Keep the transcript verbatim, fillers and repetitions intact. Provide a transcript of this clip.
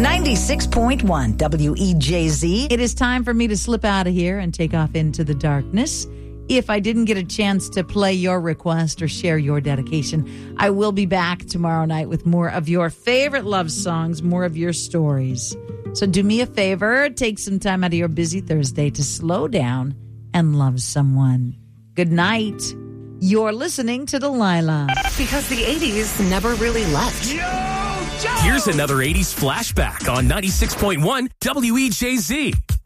ninety-six point one W E J Z. It is time for me to slip out of here and take off into the darkness. If I didn't get a chance to play your request or share your dedication, I will be back tomorrow night with more of your favorite love songs, more of your stories. So do me a favor, take some time out of your busy Thursday to slow down and love someone. Good night. You're listening to Delilah. Because the eighties never really left. Yo, Joe! Here's another eighties flashback on ninety-six point one W E J Z.